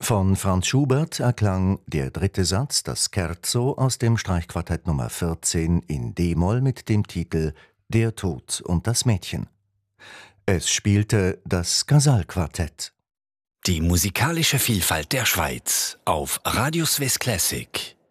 Von Franz Schubert erklang der dritte Satz, das Scherzo aus dem Streichquartett Nummer 14 in d-Moll mit dem Titel Der Tod und das Mädchen. Es spielte das Casal-Quartett. Die musikalische Vielfalt der Schweiz auf Radio Swiss Classic.